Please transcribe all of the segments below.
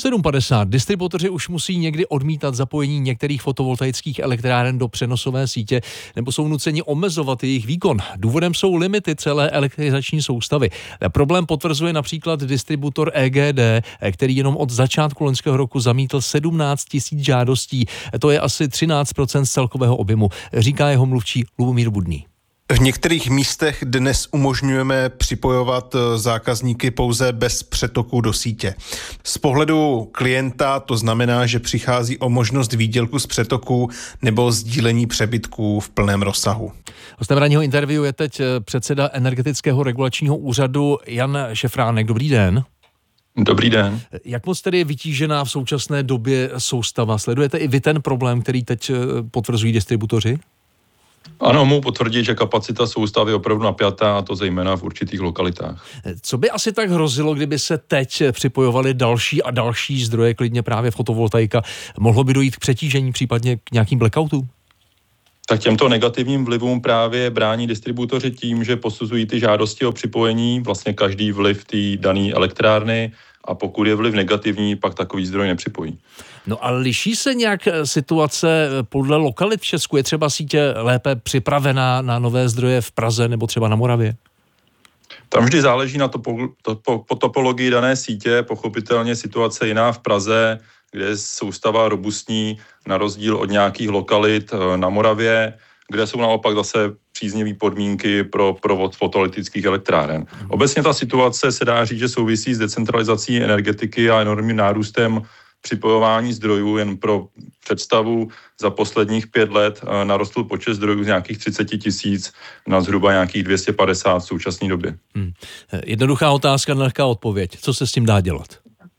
7:50. Distributoři už musí někdy odmítat zapojení některých fotovoltaických elektráren do přenosové sítě nebo jsou nuceni omezovat jejich výkon. Důvodem jsou limity celé elektrizační soustavy. Problém potvrzuje například distributor EGD, který jenom od začátku loňského roku zamítl 17 000 žádostí. To je asi 13% z celkového objemu, říká jeho mluvčí Lubomír Budný. V některých místech dnes umožňujeme připojovat zákazníky pouze bez přetoku do sítě. Z pohledu klienta to znamená, že přichází o možnost výdělku z přetoku nebo sdílení přebytků v plném rozsahu. Hostem ranního interview je teď předseda Energetického regulačního úřadu Jan Šefránek. Dobrý den. Dobrý den. Jak moc tedy je vytížená v současné době soustava? Sledujete i vy ten problém, který teď potvrzují distributoři? Ano, mohu potvrdit, že kapacita soustavy je opravdu napjatá, a to zejména v určitých lokalitách. Co by asi tak hrozilo, kdyby se teď připojovaly další a další zdroje, klidně právě fotovoltaika? Mohlo by dojít k přetížení, případně k nějakým blackoutům? Tak těmto negativním vlivům právě brání distributoři tím, že posuzují ty žádosti o připojení, vlastně každý vliv té dané elektrárny, a pokud je vliv negativní, pak takový zdroj nepřipojí. No a liší se nějak situace podle lokalit v Česku? Je třeba sítě lépe připravená na nové zdroje v Praze nebo třeba na Moravě? Tam vždy záleží na po topologii dané sítě. Pochopitelně situace jiná v Praze, kde je soustava robustní na rozdíl od nějakých lokalit na Moravě, kde jsou naopak zase příznivé podmínky pro provod fotovoltaických elektráren. Obecně ta situace se dá říct, že souvisí s decentralizací energetiky a enormním nárůstem připojování zdrojů. Jen pro představu, za posledních 5 let narostl počet zdrojů z nějakých 30 000 na zhruba nějakých 250 v současné době. Jednoduchá otázka, nelehká odpověď. Co se s tím dá dělat?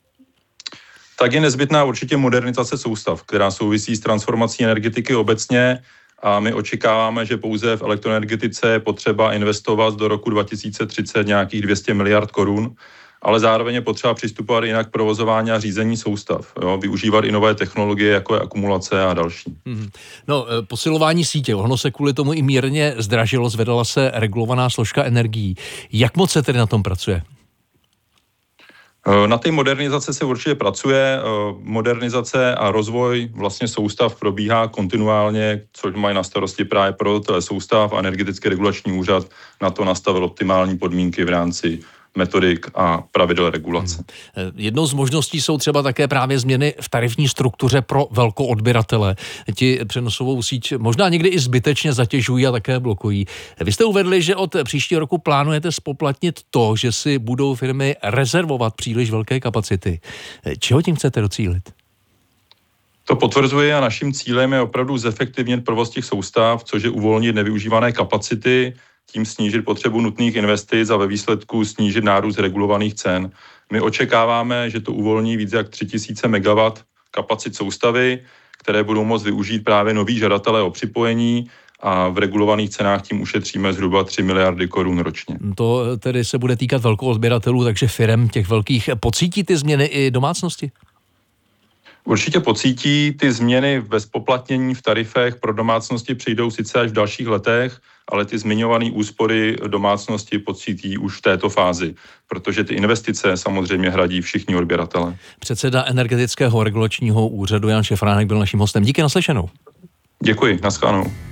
Tak je nezbytná určitě modernizace soustav, která souvisí s transformací energetiky obecně, a my očekáváme, že pouze v elektroenergetice je potřeba investovat do roku 2030 nějakých 200 miliard korun, ale zároveň je potřeba přistupovat jinak k provozování a řízení soustav. Využívat i nové technologie, jako je akumulace a další. No, posilování sítě, ono se kvůli tomu i mírně zdražilo, zvedala se regulovaná složka energií. Jak moc se tedy na tom pracuje? Na té modernizaci se určitě pracuje. Modernizace a rozvoj vlastně soustav probíhá kontinuálně, což mají na starosti právě provozovatelé soustav a Energetický regulační úřad na to nastavil optimální podmínky v rámci metodik a pravidel regulace. Jednou z možností jsou třeba také právě změny v tarifní struktuře pro velkoodběratele. Ti přenosovou síť možná někdy i zbytečně zatěžují a také blokují. Vy jste uvedli, že od příštího roku plánujete spoplatnit to, že si budou firmy rezervovat příliš velké kapacity. Čeho tím chcete docílit? To potvrzuje a naším cílem je opravdu zefektivnit provoz těch soustav, což je uvolnit nevyužívané kapacity, tím snížit potřebu nutných investic a ve výsledku snížit nárůst regulovaných cen. My očekáváme, že to uvolní víc jak 3000 MW kapacit soustavy, které budou moct využít právě noví žadatelé o připojení, a v regulovaných cenách tím ušetříme zhruba 3 miliardy korun ročně. To tedy se bude týkat velkoodběratelů, takže firem těch velkých. Pocítí ty změny i domácnosti? Určitě pocítí. Ty změny ve zpoplatnění v tarifech pro domácnosti přijdou sice až v dalších letech, ale ty zmiňované úspory domácnosti pocítí už v této fázi, protože ty investice samozřejmě hradí všichni odběratele. Předseda Energetického regulačního úřadu Jan Šefránek byl naším hostem. Díky, naslyšenou. Děkuji, nashledanou.